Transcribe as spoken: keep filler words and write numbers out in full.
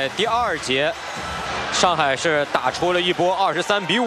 在第二节，上海是打出了一波二十三比五。